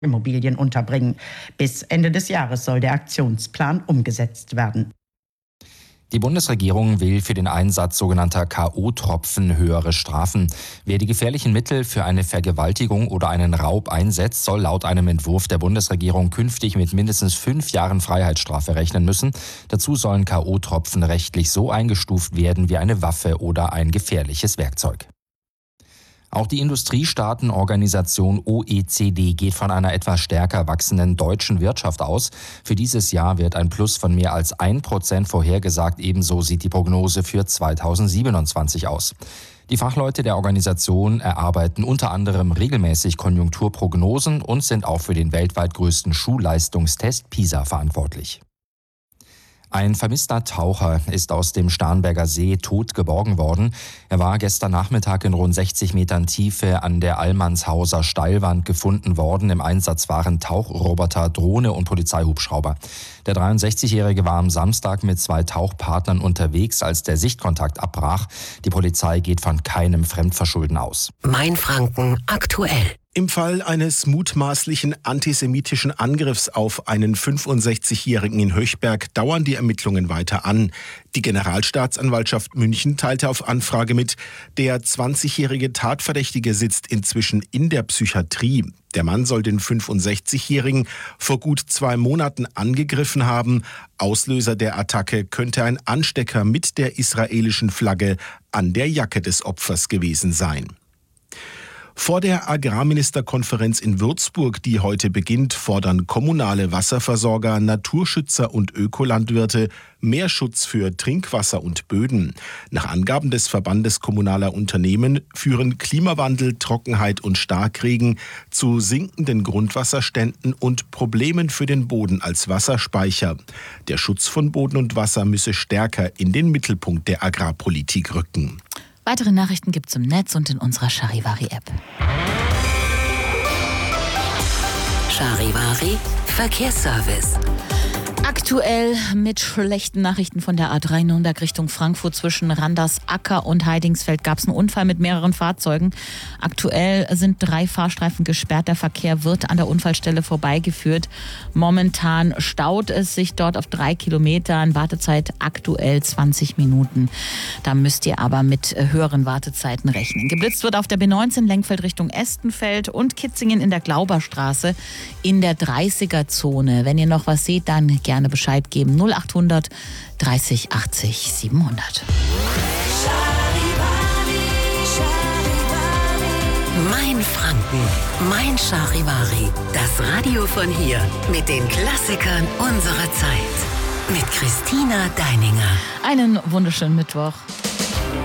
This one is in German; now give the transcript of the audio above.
Immobilien unterbringen. Bis Ende des Jahres soll der Aktionsplan umgesetzt werden. Die Bundesregierung will für den Einsatz sogenannter K.O.-Tropfen höhere Strafen. Wer die gefährlichen Mittel für eine Vergewaltigung oder einen Raub einsetzt, soll laut einem Entwurf der Bundesregierung künftig mit mindestens 5 Jahren Freiheitsstrafe rechnen müssen. Dazu sollen K.O.-Tropfen rechtlich so eingestuft werden wie eine Waffe oder ein gefährliches Werkzeug. Auch die Industriestaatenorganisation OECD geht von einer etwas stärker wachsenden deutschen Wirtschaft aus. Für dieses Jahr wird ein Plus von mehr als 1% vorhergesagt. Ebenso sieht die Prognose für 2027 aus. Die Fachleute der Organisation erarbeiten unter anderem regelmäßig Konjunkturprognosen und sind auch für den weltweit größten Schulleistungstest PISA verantwortlich. Ein vermisster Taucher ist aus dem Starnberger See tot geborgen worden. Er war gestern Nachmittag in rund 60 Metern Tiefe an der Allmannshauser Steilwand gefunden worden. Im Einsatz waren Tauchroboter, Drohne und Polizeihubschrauber. Der 63-Jährige war am Samstag mit 2 Tauchpartnern unterwegs, als der Sichtkontakt abbrach. Die Polizei geht von keinem Fremdverschulden aus. Mainfranken aktuell. Im Fall eines mutmaßlichen antisemitischen Angriffs auf einen 65-Jährigen in Höchberg dauern die Ermittlungen weiter an. Die Generalstaatsanwaltschaft München teilte auf Anfrage mit, der 20-jährige Tatverdächtige sitzt inzwischen in der Psychiatrie. Der Mann soll den 65-Jährigen vor gut 2 Monaten angegriffen haben. Auslöser der Attacke könnte ein Anstecker mit der israelischen Flagge an der Jacke des Opfers gewesen sein. Vor der Agrarministerkonferenz in Würzburg, die heute beginnt, fordern kommunale Wasserversorger, Naturschützer und Ökolandwirte mehr Schutz für Trinkwasser und Böden. Nach Angaben des Verbandes kommunaler Unternehmen führen Klimawandel, Trockenheit und Starkregen zu sinkenden Grundwasserständen und Problemen für den Boden als Wasserspeicher. Der Schutz von Boden und Wasser müsse stärker in den Mittelpunkt der Agrarpolitik rücken. Weitere Nachrichten gibt's im Netz und in unserer Charivari-App. Charivari Verkehrsservice. Aktuell mit schlechten Nachrichten von der A3 Nürnberg Richtung Frankfurt zwischen Randersacker und Heidingsfeld gab es einen Unfall mit mehreren Fahrzeugen. Aktuell sind 3 Fahrstreifen gesperrt. Der Verkehr wird an der Unfallstelle vorbeigeführt. Momentan staut es sich dort auf 3 Kilometern. Wartezeit aktuell 20 Minuten. Da müsst ihr aber mit höheren Wartezeiten rechnen. Geblitzt wird auf der B19 Lenkfeld Richtung Estenfeld und Kitzingen in der Glauberstraße in der 30er-Zone. Wenn ihr noch was seht, dann gerne Bescheid geben. 0800 30 80 700. Mein Franken, mein Charivari. Das Radio von hier mit den Klassikern unserer Zeit. Mit Christina Deininger. Einen wunderschönen Mittwoch.